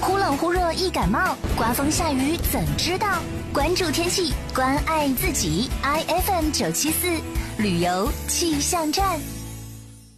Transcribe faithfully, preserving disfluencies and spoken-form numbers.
忽冷忽热易感冒，刮风下雨怎知道？关注天气，关爱自己。I F M 九七四旅游气象站。